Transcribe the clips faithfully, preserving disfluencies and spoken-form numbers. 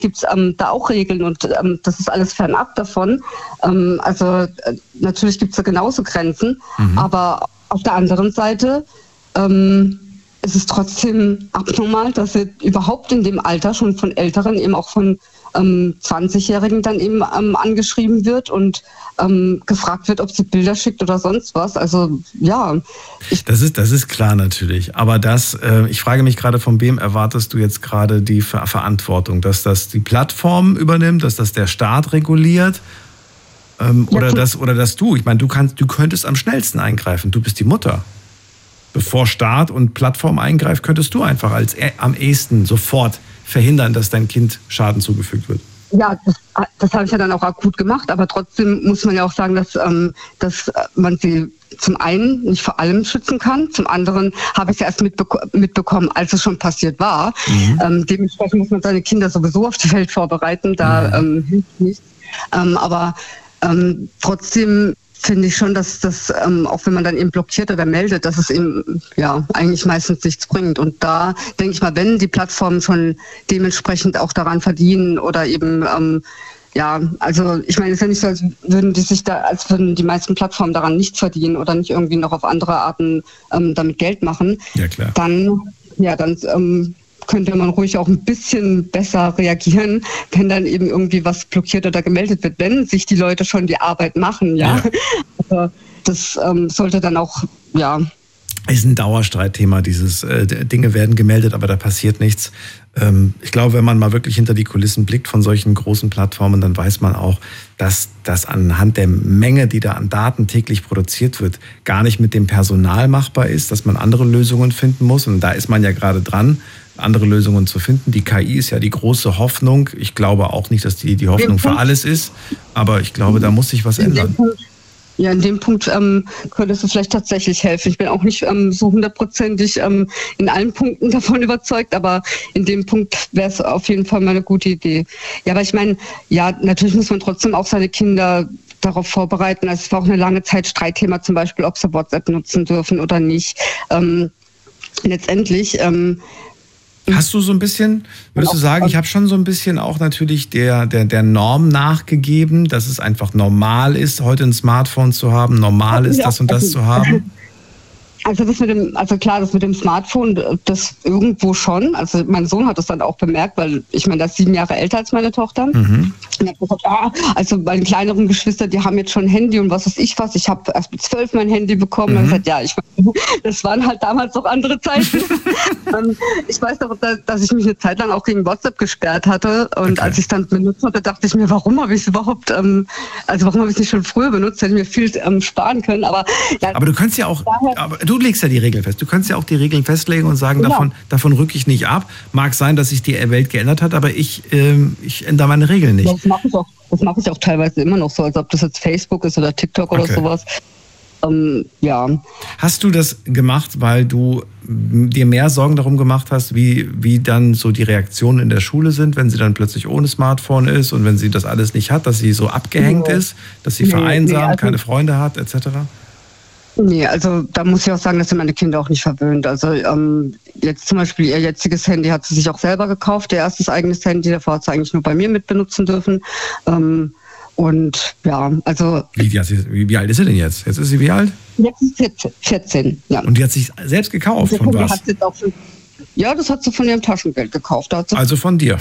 gibt es ähm, da auch Regeln und ähm, das ist alles fernab davon. Ähm, also äh, natürlich gibt es da genauso Grenzen, mhm. aber auf der anderen Seite ähm, es ist trotzdem abnormal, dass sie überhaupt in dem Alter schon von Älteren, eben auch von ähm, zwanzigjährigen dann eben ähm, angeschrieben wird und ähm, gefragt wird, ob sie Bilder schickt oder sonst was. Also ja. Ich das ist, das ist klar natürlich. Aber das, äh, ich frage mich gerade, von wem erwartest du jetzt gerade die Ver- Verantwortung? Dass das die Plattform übernimmt, dass das der Staat reguliert? Ähm, ja, oder, das, oder dass du, ich meine, du kannst, du könntest am schnellsten eingreifen. Du bist die Mutter. Bevor Staat und Plattform eingreift, könntest du einfach als äh, am ehesten sofort verhindern, dass dein Kind Schaden zugefügt wird. Ja, das, das habe ich ja dann auch akut gemacht, aber trotzdem muss man ja auch sagen, dass, ähm, dass man sie zum einen nicht vor allem schützen kann, zum anderen habe ich es erst mitbek- mitbekommen, als es schon passiert war. Mhm. Ähm, dementsprechend muss man seine Kinder sowieso auf die Welt vorbereiten, da mhm. ähm, hilft nichts. Ähm, aber ähm, trotzdem finde ich schon, dass das, ähm, auch wenn man dann eben blockiert oder meldet, dass es eben ja eigentlich meistens nichts bringt. Und da denke ich mal, wenn die Plattformen schon dementsprechend auch daran verdienen oder eben ähm, ja, also ich meine, es ist ja nicht so, als würden die sich da, als würden die meisten Plattformen daran nichts verdienen oder nicht irgendwie noch auf andere Arten ähm, damit Geld machen. Ja, klar. Dann, ja, dann ähm, könnte man ruhig auch ein bisschen besser reagieren, wenn dann eben irgendwie was blockiert oder gemeldet wird, wenn sich die Leute schon die Arbeit machen, ja. ja. Also das ähm, sollte dann auch, ja. Ist ein Dauerstreitthema, dieses äh, Dinge werden gemeldet, aber da passiert nichts. Ähm, ich glaube, wenn man mal wirklich hinter die Kulissen blickt von solchen großen Plattformen, dann weiß man auch, dass das anhand der Menge, die da an Daten täglich produziert wird, gar nicht mit dem Personal machbar ist, dass man andere Lösungen finden muss. Und da ist man ja gerade dran, andere Lösungen zu finden. Die K I ist ja die große Hoffnung. Ich glaube auch nicht, dass die die Hoffnung für alles ist, aber ich glaube, da muss sich was ändern. Ja, in dem Punkt ähm, könntest du vielleicht tatsächlich helfen. Ich bin auch nicht ähm, so hundertprozentig ähm, in allen Punkten davon überzeugt, aber in dem Punkt wäre es auf jeden Fall mal eine gute Idee. Ja, aber ich meine, ja, natürlich muss man trotzdem auch seine Kinder darauf vorbereiten. Also es war auch eine lange Zeit Streitthema, zum Beispiel, ob sie WhatsApp nutzen dürfen oder nicht. Ähm, letztendlich ähm, Hast du so ein bisschen, würdest du sagen, ich habe schon so ein bisschen auch natürlich der, der, der Norm nachgegeben, dass es einfach normal ist, heute ein Smartphone zu haben, normal ist, das und das zu haben? Also das mit dem, also klar, das mit dem Smartphone, das irgendwo schon. Also mein Sohn hat das dann auch bemerkt, weil ich meine, der ist sieben Jahre älter als meine Tochter. Mhm. Und er hat gesagt, ah, also meine kleineren Geschwister, die haben jetzt schon ein Handy und was weiß ich was. Ich habe erst mit zwölf mein Handy bekommen. Mhm. Und ich gesagt, ja, ich, das waren halt damals noch andere Zeiten. Ich weiß doch, dass ich mich eine Zeit lang auch gegen WhatsApp gesperrt hatte. Und okay. als ich es dann benutzt hatte, dachte ich mir, warum habe ich es überhaupt, ähm, also warum habe ich es nicht schon früher benutzt? Hätte ich mir viel ähm, sparen können. Aber, ja, aber du kannst ja auch, aber du legst ja die Regeln fest. Du kannst ja auch die Regeln festlegen und sagen, ja. davon, davon rücke ich nicht ab. Mag sein, dass sich die Welt geändert hat, aber ich, ähm, ich ändere meine Regeln nicht. Das mache ich auch, das mache ich auch teilweise immer noch so, als ob das jetzt Facebook ist oder TikTok oder okay. sowas. Ähm, ja. Hast du das gemacht, weil du dir mehr Sorgen darum gemacht hast, wie, wie dann so die Reaktionen in der Schule sind, wenn sie dann plötzlich ohne Smartphone ist und wenn sie das alles nicht hat, dass sie so abgehängt ja. ist, dass sie nee, vereinsamt, nee, also keine Freunde hat, et cetera? Nee, also da muss ich auch sagen, dass sie meine Kinder auch nicht verwöhnt. Also ähm, jetzt zum Beispiel ihr jetziges Handy hat sie sich auch selber gekauft, ihr erstes eigenes Handy, davor hat sie eigentlich nur bei mir mit benutzen dürfen. Ähm, und ja, also... Wie, wie, wie alt ist sie denn jetzt? Jetzt ist sie wie alt? Jetzt ist sie vierzehn, ja. Und die hat sich selbst gekauft, von was? Hat sie auch schon, ja, das hat sie von ihrem Taschengeld gekauft. Also von dir?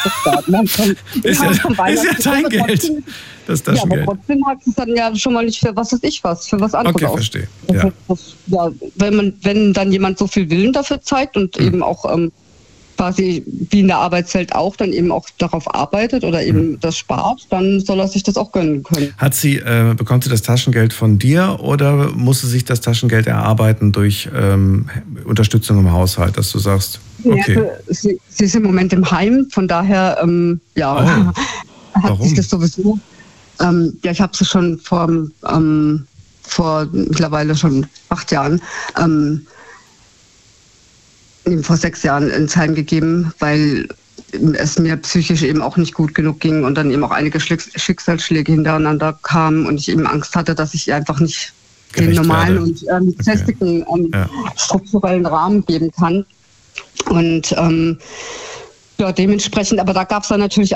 ist, ja, ist ja dein Geld. Das Taschengeld. Ja, aber trotzdem hat es dann ja schon mal nicht für was weiß ich was, für was anderes. Okay, verstehe. Ja. Ja. Das, ja, wenn man, wenn dann jemand so viel Willen dafür zeigt und mhm. eben auch ähm, quasi wie in der Arbeitswelt auch dann eben auch darauf arbeitet oder eben mhm. das spart, dann soll er sich das auch gönnen können. Hat sie, äh, bekommt sie das Taschengeld von dir oder muss sie sich das Taschengeld erarbeiten durch ähm, Unterstützung im Haushalt, dass du sagst, okay. Ja, also, sie, sie ist im Moment im Heim, von daher, ähm, ja, oh. hat sich das sowieso. Ähm, ja, ich habe sie schon vor, ähm, vor mittlerweile schon acht Jahren, ähm, eben vor sechs Jahren ins Heim gegeben, weil es mir psychisch eben auch nicht gut genug ging und dann eben auch einige Schicksalsschläge hintereinander kamen und ich eben Angst hatte, dass ich einfach nicht den normalen werde. und ähm, okay. festigen ähm, ja. strukturellen Rahmen geben kann. Und ähm, Ja, dementsprechend, aber da gab es dann natürlich